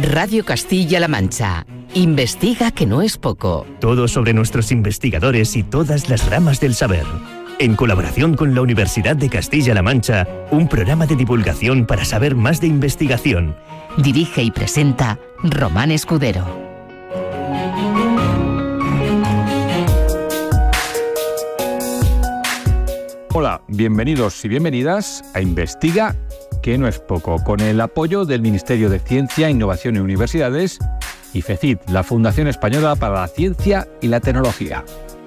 Radio Castilla-La Mancha. Investiga, que no es poco. Todo sobre nuestros investigadores y todas las ramas del saber. En colaboración con la Universidad de Castilla-La Mancha, un programa de divulgación para saber más de investigación. Dirige y presenta Román Escudero. Hola, bienvenidos y bienvenidas a Investiga, que no es poco, con el apoyo del Ministerio de Ciencia, Innovación y Universidades y FECIT, la Fundación Española para la Ciencia y la Tecnología.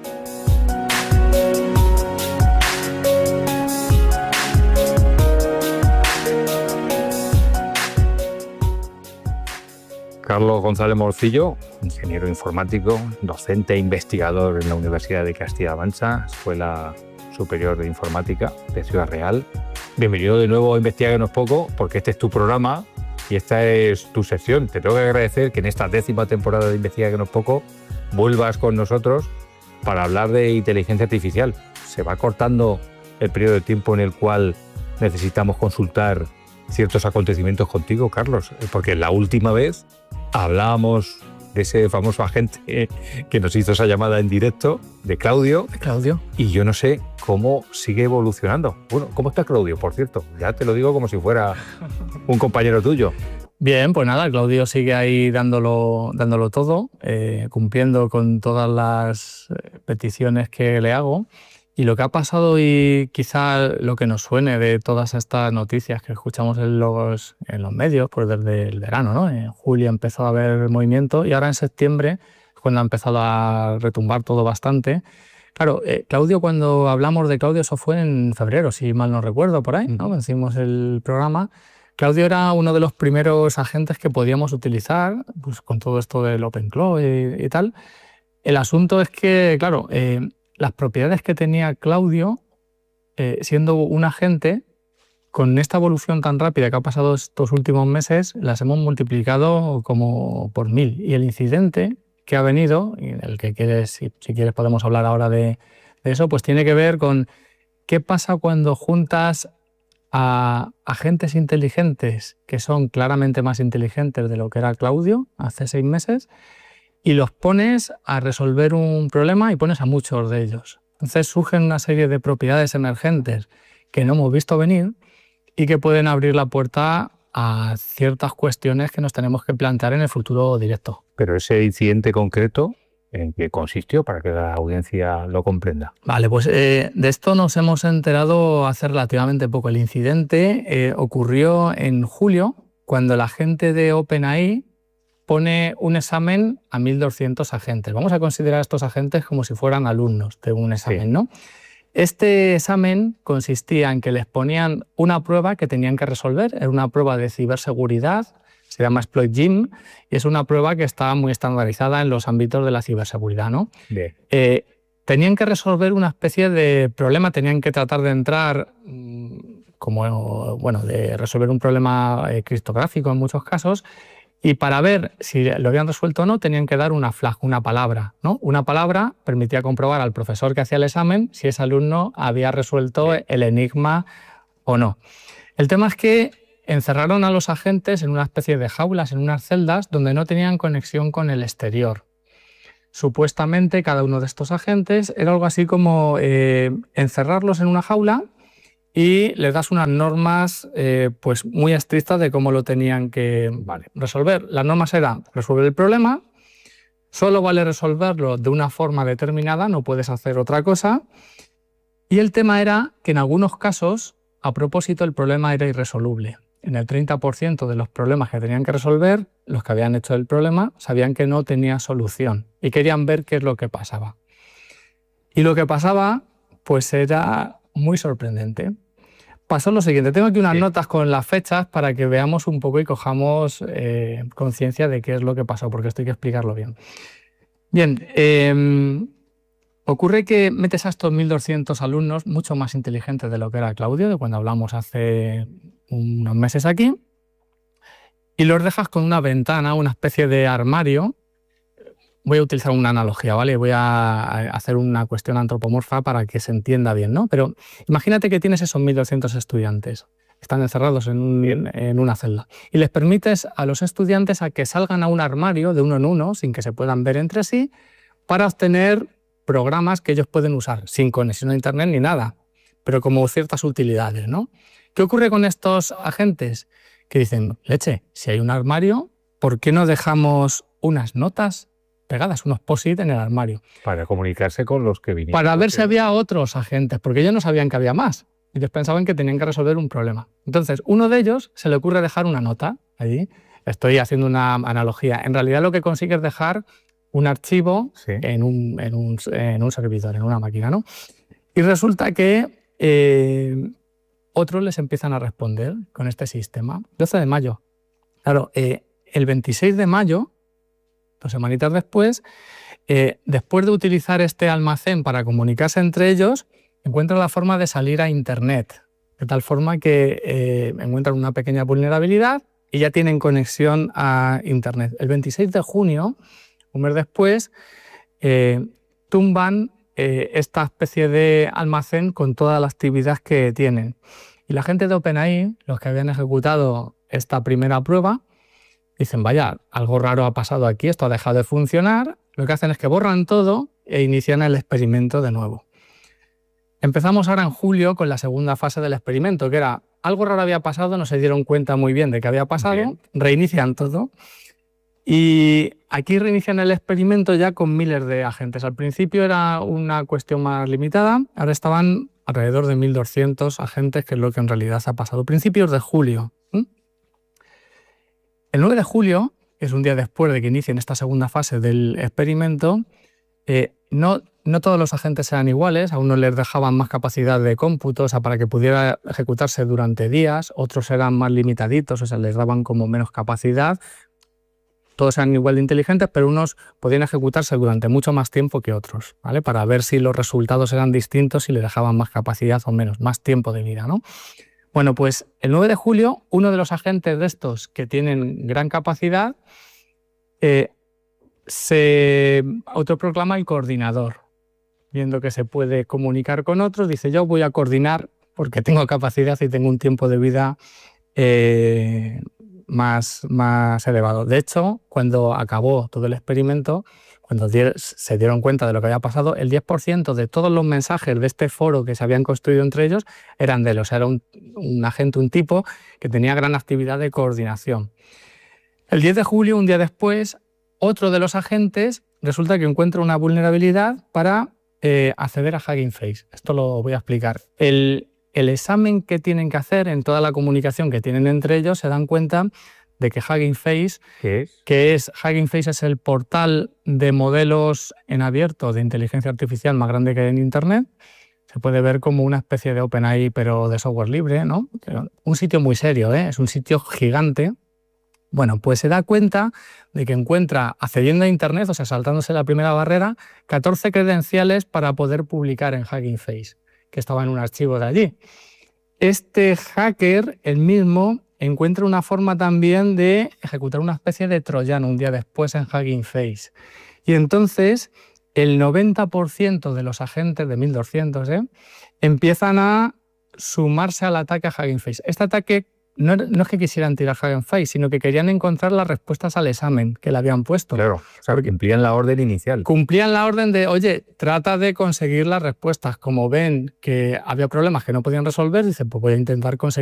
Carlos González Morcillo, ingeniero informático, docente e investigador en la Universidad de Castilla-La Mancha, Escuela Superior de Informática de Ciudad Real. Bienvenido de nuevo a Investiga, que no es poco, porque este es tu programa y esta es tu sección. Te tengo que agradecer que en esta 10ª temporada de Investiga, que no es poco, vuelvas con nosotros para hablar de inteligencia artificial. Se va cortando el periodo de tiempo en el cual necesitamos consultar ciertos acontecimientos contigo, Carlos, porque la última vez hablábamos de ese famoso agente que nos hizo esa llamada en directo, de Claudio. Y yo no sé cómo sigue evolucionando. Bueno, ¿cómo está Claudio, por cierto? Ya te lo digo como si fuera un compañero tuyo. Bien, pues nada, Claudio sigue ahí dándolo todo, cumpliendo con todas las peticiones que le hago. Y lo que ha pasado, y quizá lo que nos suene de todas estas noticias que escuchamos en los medios, pues desde el verano, ¿no? En julio empezó a haber movimiento y ahora en septiembre es cuando ha empezado a retumbar todo bastante. Claro, Claudio, cuando hablamos de Claudio, eso fue en febrero, si mal no recuerdo, por ahí, ¿no? Hicimos el programa. Claudio era uno de los primeros agentes que podíamos utilizar, pues con todo esto del OpenClaw y tal. El asunto es que, claro, las propiedades que tenía Claudio, siendo un agente, con esta evolución tan rápida que ha pasado estos últimos meses, las hemos multiplicado como por 1000. Y el incidente que ha venido, y el que quieres, si quieres podemos hablar ahora de eso, pues tiene que ver con qué pasa cuando juntas a agentes inteligentes que son claramente más inteligentes de lo que era Claudio hace 6 meses, y los pones a resolver un problema y pones a muchos de ellos. Entonces surgen una serie de propiedades emergentes que no hemos visto venir y que pueden abrir la puerta a ciertas cuestiones que nos tenemos que plantear en el futuro directo. Pero ese incidente concreto, ¿en qué consistió para que la audiencia lo comprenda? Vale, pues de esto nos hemos enterado hace relativamente poco. El incidente ocurrió en julio, cuando la gente de OpenAI pone un examen a 1.200 agentes. Vamos a considerar a estos agentes como si fueran alumnos de un examen, sí, ¿no? Este examen consistía en que les ponían una prueba que tenían que resolver. Era una prueba de ciberseguridad, se llama Exploit Gym, y es una prueba que está muy estandarizada en los ámbitos de la ciberseguridad, ¿no? Tenían que resolver una especie de problema, tenían que tratar de entrar, de resolver un problema criptográfico en muchos casos. Y para ver si lo habían resuelto o no, tenían que dar una flag, una palabra, ¿no? Una palabra permitía comprobar al profesor que hacía el examen si ese alumno había resuelto el enigma o no. El tema es que encerraron a los agentes en una especie de jaulas, en unas celdas, donde no tenían conexión con el exterior. Supuestamente, cada uno de estos agentes era algo así como encerrarlos en una jaula y les das unas normas pues muy estrictas de cómo lo tenían que resolver. Las normas eran resolver el problema, solo vale resolverlo de una forma determinada, no puedes hacer otra cosa. Y el tema era que en algunos casos, a propósito, el problema era irresoluble. En el 30% de los problemas que tenían que resolver, los que habían hecho el problema sabían que no tenía solución y querían ver qué es lo que pasaba. Y lo que pasaba pues era muy sorprendente. Pasó lo siguiente, tengo aquí unas notas con las fechas para que veamos un poco y cojamos conciencia de qué es lo que pasó, porque esto hay que explicarlo bien. Bien, ocurre que metes a estos 1.200 alumnos, mucho más inteligentes de lo que era Claudio, de cuando hablamos hace unos meses aquí, y los dejas con una ventana, una especie de armario. Voy a utilizar una analogía, ¿vale? Voy a hacer una cuestión antropomorfa para que se entienda bien, ¿no? Pero imagínate que tienes esos 1.200 estudiantes. están encerrados en una celda. Y les permites a los estudiantes a que salgan a un armario de uno en uno, sin que se puedan ver entre sí, para obtener programas que ellos pueden usar, sin conexión a internet ni nada, pero como ciertas utilidades, ¿no? ¿Qué ocurre con estos agentes? Que dicen, leche, si hay un armario, ¿por qué no dejamos unas notas pegadas, unos post-it en el armario? Para comunicarse con los que vinieron. Para ver si había otros agentes, porque ellos no sabían que había más. Ellos pensaban que tenían que resolver un problema. Entonces, uno de ellos se le ocurre dejar una nota allí. Estoy haciendo una analogía. En realidad lo que consigue es dejar un archivo en un servidor, en una máquina, ¿no? Y resulta que otros les empiezan a responder con este sistema. 12 de mayo. Claro, el 26 de mayo, 2 semanitas después, después de utilizar este almacén para comunicarse entre ellos, encuentran la forma de salir a Internet, de tal forma que encuentran una pequeña vulnerabilidad y ya tienen conexión a Internet. El 26 de junio, un mes después, tumban esta especie de almacén con toda la actividad que tienen. Y la gente de OpenAI, los que habían ejecutado esta primera prueba, dicen, vaya, algo raro ha pasado aquí, esto ha dejado de funcionar. Lo que hacen es que borran todo e inician el experimento de nuevo. Empezamos ahora en julio con la segunda fase del experimento, que era algo raro había pasado, no se dieron cuenta muy bien de qué había pasado, reinician todo y aquí reinician el experimento ya con miles de agentes. Al principio era una cuestión más limitada, ahora estaban alrededor de 1.200 agentes, que es lo que en realidad ha pasado. Principios de julio. El 9 de julio, que es un día después de que inicien esta segunda fase del experimento, no todos los agentes eran iguales, a unos les dejaban más capacidad de cómputo, o sea, para que pudiera ejecutarse durante días, otros eran más limitaditos, o sea, les daban como menos capacidad. Todos eran igual de inteligentes, pero unos podían ejecutarse durante mucho más tiempo que otros, ¿vale? Para ver si los resultados eran distintos, si le dejaban más capacidad o menos, más tiempo de vida, ¿no? Bueno, pues el 9 de julio, uno de los agentes de estos que tienen gran capacidad se autoproclama el coordinador. Viendo que se puede comunicar con otros, dice, yo voy a coordinar porque tengo capacidad y tengo un tiempo de vida más elevado. De hecho, cuando acabó todo el experimento, cuando se dieron cuenta de lo que había pasado, el 10% de todos los mensajes de este foro que se habían construido entre ellos eran de él. O sea, era un agente, un tipo que tenía gran actividad de coordinación. El 10 de julio, un día después, otro de los agentes resulta que encuentra una vulnerabilidad para acceder a Hugging Face. Esto lo voy a explicar. El examen que tienen que hacer en toda la comunicación que tienen entre ellos, se dan cuenta de que Hugging Face, Hugging Face es el portal de modelos en abierto de inteligencia artificial más grande que hay en Internet. Se puede ver como una especie de OpenAI, pero de software libre, ¿no? Un sitio muy serio, es un sitio gigante. Bueno, pues se da cuenta de que encuentra, accediendo a Internet, o sea, saltándose la primera barrera, 14 credenciales para poder publicar en Hugging Face, que estaba en un archivo de allí. Este hacker, el mismo, encuentra una forma también de ejecutar una especie de troyano un día después en Hugging Face. Y entonces el 90% de los agentes, de 1.200, empiezan a sumarse al ataque a Hugging Face. Este ataque no es que quisieran tirar Hugging Face, sino que querían encontrar las respuestas al examen que le habían puesto. Claro, o sea, cumplían la orden inicial. Cumplían la orden de, oye, trata de conseguir las respuestas. Como ven que había problemas que no podían resolver, dicen, pues voy a intentar conseguir